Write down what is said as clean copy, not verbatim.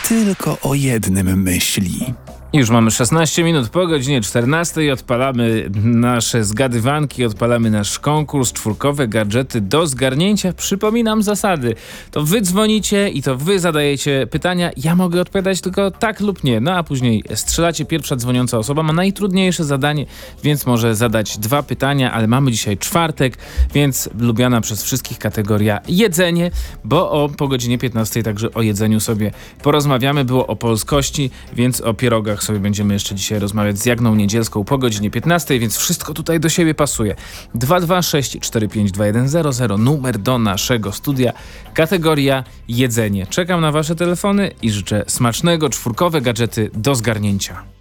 tylko o jednym myśli. Już mamy 16 minut po godzinie 14. Odpalamy nasze zgadywanki, odpalamy nasz konkurs, czwórkowe gadżety do zgarnięcia. Przypominam zasady. To wy dzwonicie i to wy zadajecie pytania. Ja mogę odpowiadać tylko tak lub nie. No a później strzelacie. Pierwsza dzwoniąca osoba ma najtrudniejsze zadanie, więc może zadać 2 pytania, ale mamy dzisiaj czwartek, więc lubiana przez wszystkich kategoria jedzenie, bo po godzinie 15 także o jedzeniu sobie porozmawiamy. Było o polskości, więc o pierogach sobie będziemy jeszcze dzisiaj rozmawiać z Jagną Niedzielską po godzinie 15, więc wszystko tutaj do siebie pasuje. 226452100, numer do naszego studia, kategoria jedzenie. Czekam na wasze telefony i życzę smacznego, czwórkowe gadżety do zgarnięcia.